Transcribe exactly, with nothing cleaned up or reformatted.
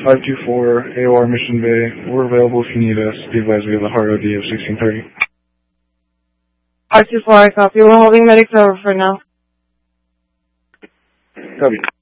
five two four, A O R Mission Bay. We're available if you need us. Be advised we have a hard O D of sixteen thirty. five two four, I copy. We're holding medics over for now. Copy.